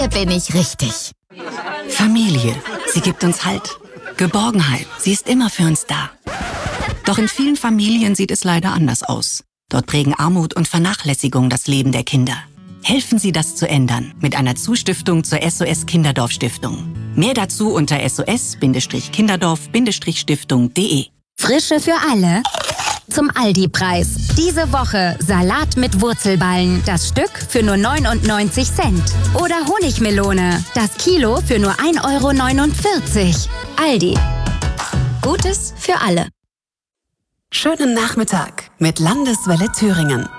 hier bin ich richtig. Familie, sie gibt uns Halt. Geborgenheit, sie ist immer für uns da. Doch in vielen Familien sieht es leider anders aus. Dort prägen Armut und Vernachlässigung das Leben der Kinder. Helfen Sie, das zu ändern mit einer Zustiftung zur SOS Kinderdorf Stiftung. Mehr dazu unter sos-kinderdorf-stiftung.de. Frische für alle zum Aldi-Preis. Diese Woche Salat mit Wurzelballen. Das Stück für nur 99 Cent. Oder Honigmelone. Das Kilo für nur 1,49 €. Aldi. Gutes für alle. Schönen Nachmittag mit Landeswelle Thüringen.